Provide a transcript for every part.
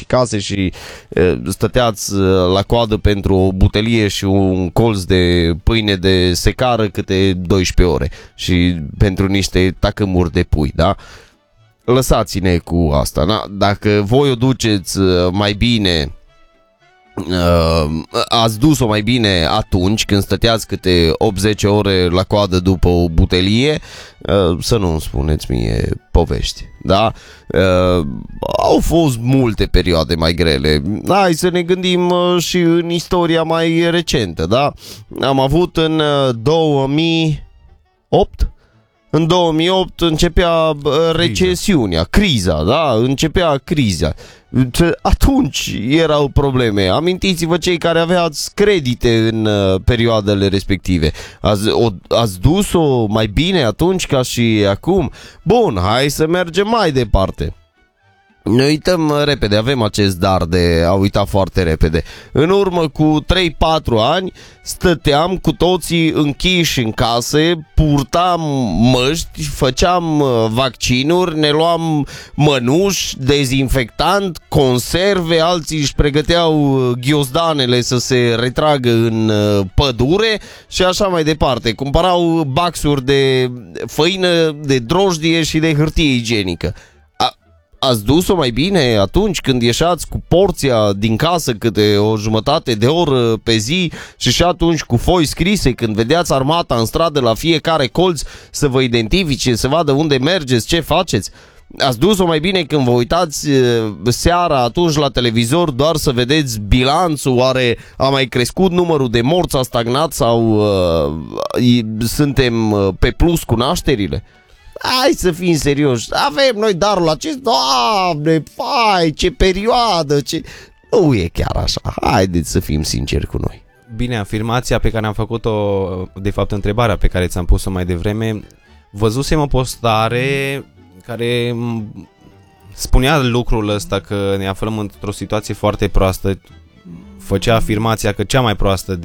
și case și stăteați la coadă pentru o butelie și un colț de pâine de secară câte 12 ore și pentru niște tacâmuri de pui, da? Lăsați-ne cu asta, da? Dacă voi o duceți mai bine, ați dus-o mai bine atunci când stăteați câte 8-10 ore la coadă după o butelie, să nu-mi spuneți mie povești, da? Au fost multe perioade mai grele. Hai să ne gândim și în istoria mai recentă, da? Am avut în 2008. În 2008 începea recesiunea, criza, da? Începea criza. Atunci erau probleme. Amintiți-vă cei care aveați credite în perioadele respective. Ați dus-o mai bine atunci ca și acum? Bun, hai să mergem mai departe. Ne uităm repede, avem acest dar de a uita foarte repede. În urmă cu 3-4 ani stăteam cu toții închiși în case, purtam măști, făceam vaccinuri, ne luam mănuși, dezinfectant, conserve, alții își pregăteau ghiozdanele să se retragă în pădure și așa mai departe. Cumpărau baxuri de făină, de drojdie și de hârtie igienică. Ați dus-o mai bine atunci când ieșați cu porția din casă câte o jumătate de oră pe zi și atunci cu foi scrise când vedeați armata în stradă la fiecare colț să vă identifice, să vadă unde mergeți, ce faceți? Ați dus-o mai bine când vă uitați seara atunci la televizor doar să vedeți bilanțul, oare a mai crescut numărul de morți, a stagnat sau suntem pe plus cu nașterile? Hai să fim serioși, avem noi darul acest, Doamne, fai, ce perioadă, ce... Nu e chiar așa, haideți să fim sinceri cu noi. Bine, afirmația pe care am făcut-o, de fapt întrebarea pe care ți-am pus-o mai devreme, văzusem o postare care spunea lucrul ăsta că ne aflăm într-o situație foarte proastă, făcea afirmația că cea mai proastă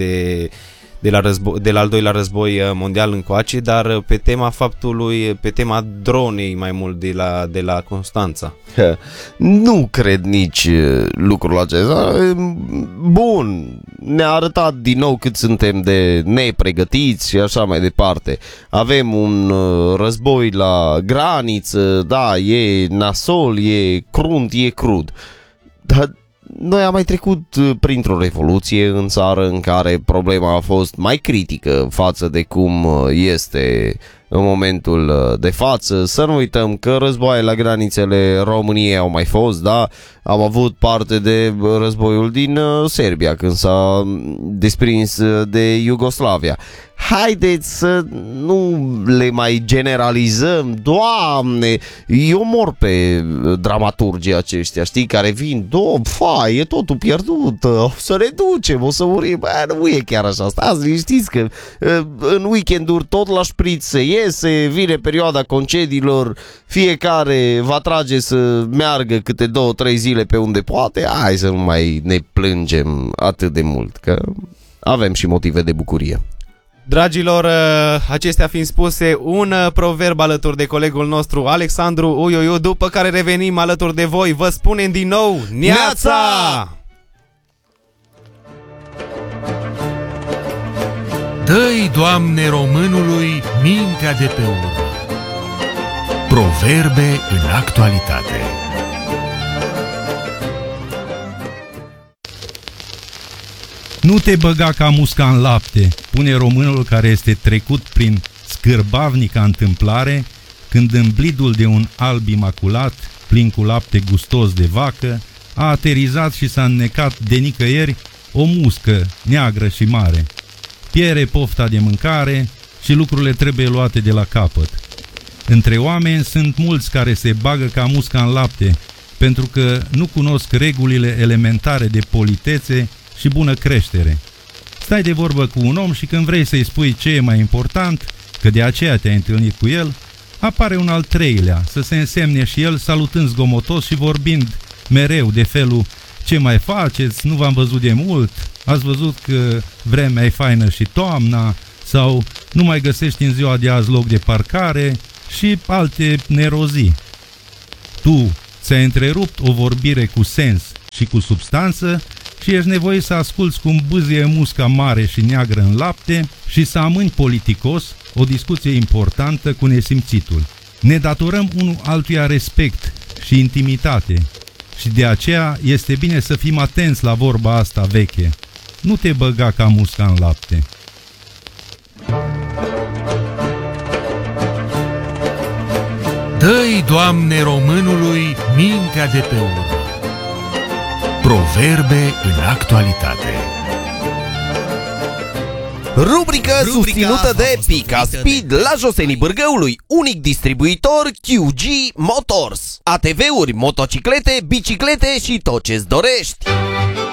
de la al doilea război mondial încoace, dar pe tema dronei mai mult de la Constanța. Nu cred nici lucrul acesta. Bun, ne-a arătat din nou cât suntem de nepregătiți și așa mai departe. Avem un război la graniță, da, e nasol, e crunt, e crud. Dar noi am mai trecut printr-o revoluție în țară în care problema a fost mai critică față de cum este în momentul de față. Să nu uităm că războaie la granițele României au mai fost, da? Am avut parte de războiul din Serbia când s-a desprins de Iugoslavia. Haideți să nu le mai generalizăm. Doamne, eu mor pe dramaturgii aceștia, știi, care vin, e totul pierdut, o să ne ducem, o să murim. Nu e chiar așa, stați liniștiți că în weekenduri tot la șpriț se iese, vine perioada concediilor, fiecare va trage să meargă câte 2-3 zile pe unde poate. Hai să nu mai ne plângem atât de mult, că avem și motive de bucurie. Dragilor, acestea fiind spuse, un proverb alături de colegul nostru Alexandru Uiuiu, după care revenim alături de voi. Vă spunem din nou, neața! Dă-i, Doamne, românului mintea de pe urmă. Proverbe în actualitate. Nu te băga ca musca în lapte, pune românul care este trecut prin scârbavnica întâmplare, când în blidul de un alb imaculat, plin cu lapte gustos de vacă, a aterizat și s-a înnecat de nicăieri o muscă neagră și mare. Pierde pofta de mâncare și lucrurile trebuie luate de la capăt. Între oameni sunt mulți care se bagă ca musca în lapte, pentru că nu cunosc regulile elementare de politețe și bună creștere. Stai de vorbă cu un om și când vrei să-i spui ce e mai important, că de aceea te-ai întâlnit cu el, apare un al treilea, să se însemne și el salutând zgomotos și vorbind mereu de felul: ce mai faceți, nu v-am văzut de mult, ați văzut că vremea e faină și toamna, sau nu mai găsești în ziua de azi loc de parcare și alte nerozii. Tu ți-ai întrerupt o vorbire cu sens și cu substanță și ești nevoit să asculți cum bâzie musca mare și neagră în lapte și să amâni politicos o discuție importantă cu nesimțitul. Ne datorăm unul altuia respect și intimitate și de aceea este bine să fim atenți la vorba asta veche. Nu te băga ca musca în lapte. Dă-i, Doamne, românului mintea de pe urmă. Proverbe în actualitate. Rubrică susținută de Pica Speed la Josenii Bârgăului, unic distribuitor QG Motors. ATV-uri, motociclete, biciclete și tot ce-ți dorești.